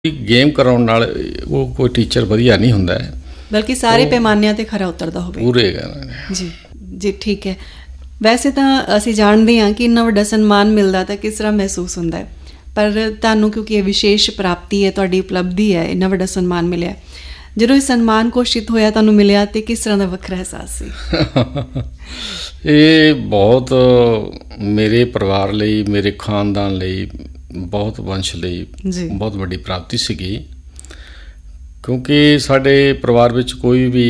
Game ਕਰਾਉਣ ਨਾਲ ਉਹ ਕੋਈ ਟੀਚਰ ਵਧੀਆ ਨਹੀਂ ਹੁੰਦਾ ਹੈ, ਬਲਕਿ ਸਾਰੇ ਪੈਮਾਨਿਆਂ ਤੇ ਖਰਾ ਉਤਰਦਾ ਹੋਵੇ। ਪੂਰੇ ਜੀ ਜੀ, ਠੀਕ ਹੈ। ਵੈਸੇ ਤਾਂ ਅਸੀਂ ਜਾਣਦੇ ਹਾਂ ਕਿ ਇੰਨਾ ਵੱਡਾ ਸਨਮਾਨ ਮਿਲਦਾ ਤਾਂ ਕਿਸ ਤਰ੍ਹਾਂ ਮਹਿਸੂਸ ਹੁੰਦਾ ਹੈ, ਪਰ ਤੁਹਾਨੂੰ ਕਿਉਂਕਿ ਇਹ ਵਿਸ਼ੇਸ਼ ਪ੍ਰਾਪਤੀ ਹੈ, ਤੁਹਾਡੀ ਉਪਲਬਧੀ ਹੈ, ਇੰਨਾ ਵੱਡਾ ਸਨਮਾਨ ਮਿਲਿਆ, ਜਦੋਂ ਇਹ ਸਨਮਾਨ ਘੋਸ਼ਿਤ ਹੋਇਆ ਤੁਹਾਨੂੰ ਮਿਲਿਆ ਤੇ ਕਿਸ ਤਰ੍ਹਾਂ ਦਾ ਵੱਖਰਾ ਅਹਿਸਾਸ ਸੀ? ਇਹ ਬਹੁਤ ਮੇਰੇ ਪਰਿਵਾਰ ਲਈ, ਮੇਰੇ ਖਾਨਦਾਨ ਲਈ, ਬਹੁਤ ਵੰਸ਼ ਲਈ ਬਹੁਤ ਵੱਡੀ ਪ੍ਰਾਪਤੀ ਸੀਗੀ, ਕਿਉਂਕਿ ਸਾਡੇ ਪਰਿਵਾਰ ਵਿੱਚ ਕੋਈ ਵੀ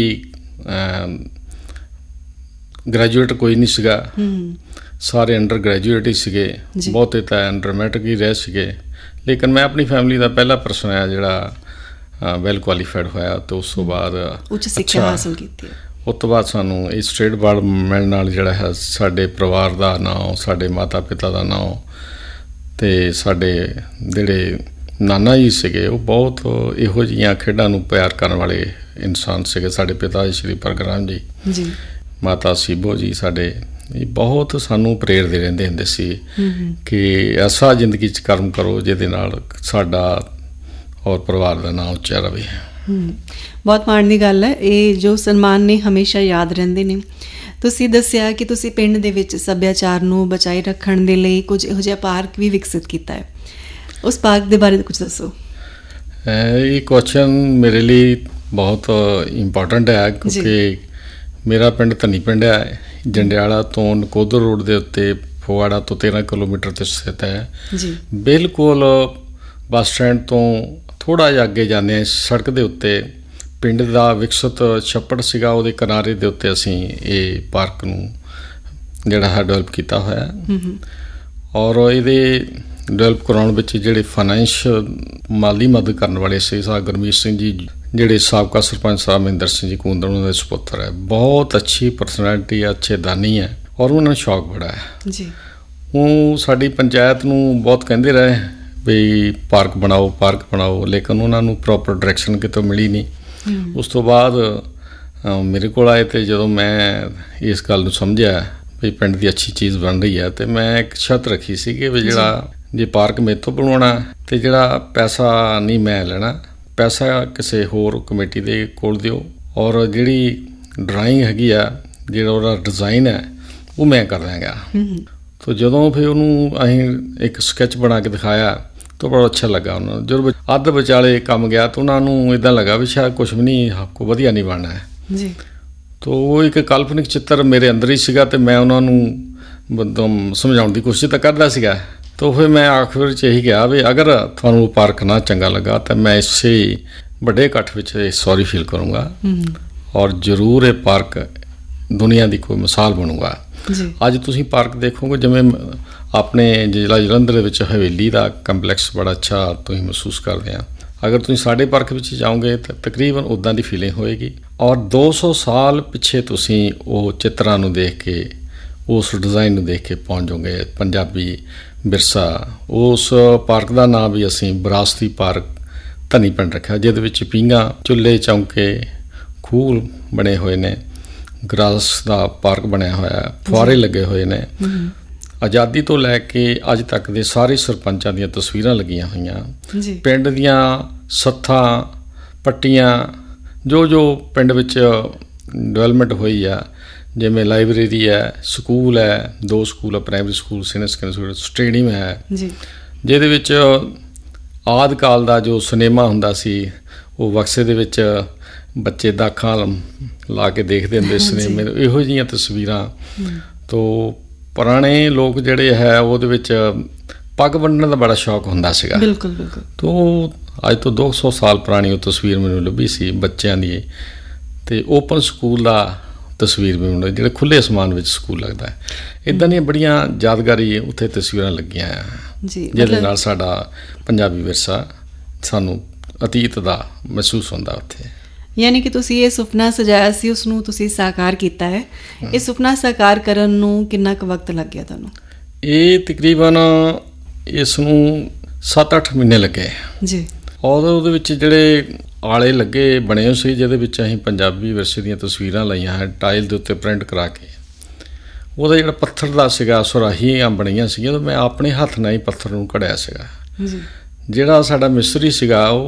ਗ੍ਰੈਜੂਏਟ ਕੋਈ ਨਹੀਂ ਸੀਗਾ, ਸਾਰੇ ਅੰਡਰ ਗ੍ਰੈਜੂਏਟ ਹੀ ਸੀਗੇ, ਬਹੁਤੇ ਤਾਂ ਅੰਡਰ ਮੈਟ੍ਰਿਕ ਹੀ ਰਹੇ ਸੀਗੇ। ਲੇਕਿਨ ਮੈਂ ਆਪਣੀ ਫੈਮਿਲੀ ਦਾ ਪਹਿਲਾ ਪਰਸਨ ਆਇਆ ਜਿਹੜਾ ਵੈਲ ਕੁਆਲੀਫਾਈਡ ਹੋਇਆ, ਅਤੇ ਉਸ ਤੋਂ ਬਾਅਦ ਉੱਚ ਸਿੱਖਿਆ ਹਾਸਲ ਕੀਤੀ। ਉਸ ਤੋਂ ਬਾਅਦ ਸਾਨੂੰ ਇਹ ਸਟੇਟ ਅਵਾਰਡ ਮਿਲਣ ਨਾਲ ਜਿਹੜਾ ਹੈ ਸਾਡੇ ਪਰਿਵਾਰ ਦਾ ਨਾਂ, ਸਾਡੇ ਮਾਤਾ ਪਿਤਾ ਦਾ ਨਾਂ, ਅਤੇ ਸਾਡੇ ਜਿਹੜੇ ਨਾਨਾ ਜੀ ਸੀਗੇ ਉਹ ਬਹੁਤ ਇਹੋ ਜਿਹੀਆਂ ਖੇਡਾਂ ਨੂੰ ਪਿਆਰ ਕਰਨ ਵਾਲੇ ਇਨਸਾਨ ਸੀਗੇ। ਸਾਡੇ ਪਿਤਾ ਜੀ ਸ਼੍ਰੀ ਪਰਗਰਾਮ ਜੀ, ਮਾਤਾ ਸੀਬੋ ਜੀ ਸਾਡੇ, ਇਹ ਬਹੁਤ ਸਾਨੂੰ ਪ੍ਰੇਰਦੇ ਰਹਿੰਦੇ ਹੁੰਦੇ ਸੀ ਕਿ ਐਸਾ ਜ਼ਿੰਦਗੀ 'ਚ ਕਰਮ ਕਰੋ ਜਿਹਦੇ ਨਾਲ ਸਾਡਾ ਔਰ ਪਰਿਵਾਰ ਦਾ ਨਾਂ ਉੱਚਾ ਰਹੇ। ਬਹੁਤ ਮਾਣ ਦੀ ਗੱਲ ਹੈ, ਇਹ ਜੋ ਸਨਮਾਨ ਨੇ ਹਮੇਸ਼ਾ ਯਾਦ ਰਹਿੰਦੇ ਨੇ। ਤੁਸੀਂ ਦੱਸਿਆ ਕਿ ਤੁਸੀਂ ਪਿੰਡ ਦੇ ਵਿੱਚ ਸੱਭਿਆਚਾਰ ਨੂੰ ਬਚਾਈ ਰੱਖਣ ਦੇ ਲਈ ਕੁਝ ਇਹੋ ਜਿਹਾ ਪਾਰਕ ਵੀ ਵਿਕਸਿਤ ਕੀਤਾ ਹੈ, ਉਸ ਪਾਰਕ ਦੇ ਬਾਰੇ ਕੁਝ ਦੱਸੋ। ਇਹ ਕੁਐਸਚਨ ਮੇਰੇ ਲਈ ਬਹੁਤ ਇੰਪੋਰਟੈਂਟ ਹੈ, ਕਿਉਂਕਿ ਮੇਰਾ ਪਿੰਡ ਧਨੀ ਪਿੰਡ ਹੈ, ਜੰਡਿਆਲਾ ਤੋਂ ਨਕੋਦਰ ਰੋਡ ਦੇ ਉੱਤੇ ਫਗਵਾੜਾ ਤੋਂ 13 ਕਿਲੋਮੀਟਰ 'ਤੇ ਸਥਿਤ ਹੈ। ਬਿਲਕੁਲ ਬੱਸ ਸਟੈਂਡ ਤੋਂ ਥੋੜ੍ਹਾ ਜਿਹਾ ਅੱਗੇ ਜਾਂਦੇ ਹਾਂ, ਸੜਕ ਦੇ ਉੱਤੇ ਪਿੰਡ ਦਾ ਵਿਕਸਿਤ ਛੱਪੜ ਸੀਗਾ, ਉਹਦੇ ਕਿਨਾਰੇ ਦੇ ਉੱਤੇ ਅਸੀਂ ਇਹ ਪਾਰਕ ਨੂੰ ਜਿਹੜਾ ਹੈ ਡਿਵੈਲਪ ਕੀਤਾ ਹੋਇਆ। ਔਰ ਇਹਦੇ ਡਿਵੈਲਪ ਕਰਾਉਣ ਵਿੱਚ ਜਿਹੜੇ ਫਾਈਨੈਂਸ਼ੀਅਲ ਮਾਲੀ ਮਦਦ ਕਰਨ ਵਾਲੇ ਸੀ ਸਾਹਿਬ ਗੁਰਮੀਤ ਸਿੰਘ ਜੀ, ਜਿਹੜੇ ਸਾਬਕਾ ਸਰਪੰਚ ਸਾਹਿਬ ਮਹਿੰਦਰ ਸਿੰਘ ਜੀ ਕੂੰਦਰ, ਉਹਨਾਂ ਦੇ ਸੁਪੁੱਤਰ ਹੈ। ਬਹੁਤ ਅੱਛੀ ਪਰਸਨੈਲਿਟੀ ਹੈ, ਅੱਛੇ ਦਾਨੀ ਹੈ, ਔਰ ਉਹਨਾਂ ਨੂੰ ਸ਼ੌਕ ਬੜਾ ਹੈ ਜੀ। ਉਹ ਸਾਡੀ ਪੰਚਾਇਤ ਨੂੰ ਬਹੁਤ ਕਹਿੰਦੇ ਰਹੇ ਵੀ ਪਾਰਕ ਬਣਾਓ, ਪਾਰਕ ਬਣਾਓ, ਲੇਕਿਨ ਉਹਨਾਂ ਨੂੰ ਪ੍ਰੋਪਰ ਡਾਇਰੈਕਸ਼ਨ ਕਿਤੋਂ ਮਿਲੀ ਨਹੀਂ। ਉਸ ਤੋਂ ਬਾਅਦ ਮੇਰੇ ਕੋਲ ਆਏ, ਅਤੇ ਜਦੋਂ ਮੈਂ ਇਸ ਗੱਲ ਨੂੰ ਸਮਝਿਆ ਵੀ ਪਿੰਡ ਦੀ ਅੱਛੀ ਚੀਜ਼ ਬਣ ਰਹੀ ਹੈ, ਅਤੇ ਮੈਂ ਇੱਕ ਸ਼ਰਤ ਰੱਖੀ ਸੀ ਕਿ ਵੀ ਜਿਹੜਾ ਜੇ ਪਾਰਕ ਮੇਰੇ ਤੋਂ ਬਣਵਾਉਣਾ ਅਤੇ ਜਿਹੜਾ ਪੈਸਾ ਨਹੀਂ ਮੈਂ ਲੈਣਾ, ਪੈਸਾ ਕਿਸੇ ਹੋਰ ਕਮੇਟੀ ਦੇ ਕੋਲ ਦਿਓ, ਔਰ ਜਿਹੜੀ ਡਰਾਇੰਗ ਹੈਗੀ ਆ, ਜਿਹੜਾ ਉਹਦਾ ਡਿਜ਼ਾਈਨ ਹੈ, ਉਹ ਮੈਂ ਕਰ ਦਿਆਂਗਾ। ਤਾਂ ਜਦੋਂ ਫਿਰ ਉਹਨੂੰ ਅਸੀਂ ਇੱਕ ਸਕੈਚ ਬਣਾ ਕੇ ਦਿਖਾਇਆ ਤਾਂ ਬੜਾ ਅੱਛਾ ਲੱਗਾ ਉਹਨਾਂ ਨੂੰ। ਜਦੋਂ ਅੱਧ ਵਿਚਾਲੇ ਕੰਮ ਗਿਆ ਤਾਂ ਉਹਨਾਂ ਨੂੰ ਇੱਦਾਂ ਲੱਗਾ ਵੀ ਸ਼ਾਇਦ ਕੁਛ ਵੀ ਨਹੀਂ, ਕੋਈ ਵਧੀਆ ਨਹੀਂ ਬਣਨਾ ਹੈ ਜੀ। ਤਾਂ ਉਹ ਇੱਕ ਕਾਲਪਨਿਕ ਚਿੱਤਰ ਮੇਰੇ ਅੰਦਰ ਹੀ ਸੀਗਾ, ਅਤੇ ਮੈਂ ਉਹਨਾਂ ਨੂੰ ਸਮਝਾਉਣ ਦੀ ਕੋਸ਼ਿਸ਼ ਤਾਂ ਕਰਦਾ ਸੀਗਾ। ਤਾਂ ਫਿਰ ਮੈਂ ਆਖਿਰ ਵਿੱਚ ਇਹੀ ਕਿਹਾ ਵੀ ਅਗਰ ਤੁਹਾਨੂੰ ਪਾਰਕ ਨਾ ਚੰਗਾ ਲੱਗਾ ਤਾਂ ਮੈਂ ਇਸੇ ਵੱਡੇ ਇਕੱਠ ਵਿੱਚ ਸੌਰੀ ਫੀਲ ਕਰੂੰਗਾ, ਔਰ ਜ਼ਰੂਰ ਇਹ ਪਾਰਕ ਦੁਨੀਆ ਦੀ ਕੋਈ ਮਿਸਾਲ ਬਣੂਗਾ। ਅੱਜ ਤੁਸੀਂ ਪਾਰਕ ਦੇਖੋਗੇ, ਜਿਵੇਂ ਆਪਣੇ ਜ਼ਿਲ੍ਹਾ ਜਲੰਧਰ ਦੇ ਵਿੱਚ ਹਵੇਲੀ ਦਾ ਕੰਪਲੈਕਸ ਬੜਾ ਅੱਛਾ ਤੁਸੀਂ ਮਹਿਸੂਸ ਕਰਦੇ ਆ। ਅਗਰ ਤੁਸੀਂ ਸਾਡੇ ਪਾਰਕ ਵਿੱਚ ਜਾਓਗੇ ਤਾਂ ਤਕਰੀਬਨ ਉੱਦਾਂ ਦੀ ਫੀਲਿੰਗ ਹੋਏਗੀ, ਔਰ 200 ਸਾਲ ਪਿੱਛੇ ਤੁਸੀਂ ਉਹ ਚਿੱਤਰਾਂ ਨੂੰ ਦੇਖ ਕੇ, ਉਸ ਡਿਜ਼ਾਈਨ ਨੂੰ ਦੇਖ ਕੇ ਪਹੁੰਚ ਜਾਓਗੇ ਪੰਜਾਬੀ ਵਿਰਸਾ। ਉਸ ਪਾਰਕ ਦਾ ਨਾਮ ਵੀ ਅਸੀਂ ਵਿਰਾਸਤੀ ਪਾਰਕ ਧਨੀ ਪਿੰਡ ਰੱਖਿਆ, ਜਿਹਦੇ ਵਿੱਚ ਪੀਂਘਾਂ, ਚੁੱਲ੍ਹੇ, ਚੌਂਕੇ, ਖੂਹ ਬਣੇ ਹੋਏ ਨੇ, ਗਰਾਸ ਦਾ ਪਾਰਕ ਬਣਿਆ ਹੋਇਆ, ਫੁਆਰੇ ਲੱਗੇ ਹੋਏ ਨੇ। ਆਜ਼ਾਦੀ ਤੋਂ ਲੈ ਕੇ ਅੱਜ ਤੱਕ ਦੇ ਸਾਰੇ ਸਰਪੰਚਾਂ ਦੀਆਂ ਤਸਵੀਰਾਂ ਲੱਗੀਆਂ ਹੋਈਆਂ, ਪਿੰਡ ਦੀਆਂ ਸੱਥਾਂ, ਪੱਟੀਆਂ, ਜੋ ਪਿੰਡ ਵਿੱਚ ਡਿਵੈਲਪਮੈਂਟ ਹੋਈ ਆ, ਜਿਵੇਂ ਲਾਇਬ੍ਰੇਰੀ ਹੈ, ਸਕੂਲ ਹੈ, 2 ਸਕੂਲ ਆ, primary school, senior secondary school, stadium ਹੈ, ਜਿਹਦੇ ਵਿੱਚ ਆਦਿ ਕਾਲ ਦਾ ਜੋ ਸਿਨੇਮਾ ਹੁੰਦਾ ਸੀ, ਉਹ ਬਕਸੇ ਦੇ ਵਿੱਚ ਬੱਚੇ ਦਾਖਾਂ ਲਾ ਕੇ ਦੇਖਦੇ ਹੁੰਦੇ ਸਿਨੇਮੇ, ਇਹੋ ਜਿਹੀਆਂ ਤਸਵੀਰਾਂ। ਤੋਂ ਪੁਰਾਣੇ ਲੋਕ ਜਿਹੜੇ ਹੈ ਉਹਦੇ ਵਿੱਚ ਪੱਗ ਬੰਨ੍ਹਣ ਦਾ ਬੜਾ ਸ਼ੌਕ ਹੁੰਦਾ ਸੀਗਾ। ਬਿਲਕੁਲ ਬਿਲਕੁਲ। ਤੋਂ ਅੱਜ ਤੋਂ 200 ਸਾਲ ਪੁਰਾਣੀ ਉਹ ਤਸਵੀਰ ਮੈਨੂੰ ਲੱਭੀ ਸੀ ਬੱਚਿਆਂ ਦੀ, ਅਤੇ ਓਪਨ ਸਕੂਲ ਦਾ ਤਸਵੀਰ ਵੀ ਮੈਨੂੰ, ਜਿਹੜੇ ਖੁੱਲ੍ਹੇ ਅਸਮਾਨ ਵਿੱਚ ਸਕੂਲ ਲੱਗਦਾ ਹੈ। ਇੱਦਾਂ ਦੀਆਂ ਬੜੀਆਂ ਯਾਦਗਾਰੀ ਉੱਥੇ ਤਸਵੀਰਾਂ ਲੱਗੀਆਂ ਆ, ਜਿਹਦੇ ਨਾਲ ਸਾਡਾ ਪੰਜਾਬੀ ਵਿਰਸਾ ਸਾਨੂੰ ਅਤੀਤ ਦਾ ਮਹਿਸੂਸ ਹੁੰਦਾ ਉੱਥੇ। ਯਾਨੀ ਕਿ ਤੁਸੀਂ ਇਹ ਸੁਪਨਾ ਸਜਾਇਆ ਸੀ, ਉਸਨੂੰ ਤੁਸੀਂ ਸਾਕਾਰ ਕੀਤਾ ਹੈ। ਇਹ ਸੁਪਨਾ ਸਾਕਾਰ ਕਰਨ ਨੂੰ ਕਿੰਨਾ ਕੁ ਵਕਤ ਲੱਗਿਆ ਤੁਹਾਨੂੰ? ਇਹ ਤਕਰੀਬਨ ਇਸ ਨੂੰ 7-8 ਮਹੀਨੇ ਲੱਗੇ ਜੀ। ਔਰ ਉਹਦੇ ਵਿੱਚ ਜਿਹੜੇ ਆਲੇ ਲੱਗੇ ਬਣੇ ਹੋਏ ਸੀ, ਜਿਹਦੇ ਵਿੱਚ ਅਸੀਂ ਪੰਜਾਬੀ ਵਿਰਸੇ ਦੀਆਂ ਤਸਵੀਰਾਂ ਲਾਈਆਂ ਹੈ, ਟਾਇਲ ਦੇ ਉੱਤੇ ਪ੍ਰਿੰਟ ਕਰਾ ਕੇ। ਉਹਦਾ ਜਿਹੜਾ ਪੱਥਰ ਦਾ ਸੀਗਾ, ਸੁਰਾਹੀਆਂ ਬਣੀਆਂ ਸੀਗੀਆਂ, ਤਾਂ ਮੈਂ ਆਪਣੇ ਹੱਥ ਨਾਲ ਹੀ ਪੱਥਰ ਨੂੰ ਘੜਿਆ ਸੀਗਾ। ਜਿਹੜਾ ਸਾਡਾ ਮਿਸਤਰੀ ਸੀਗਾ ਉਹ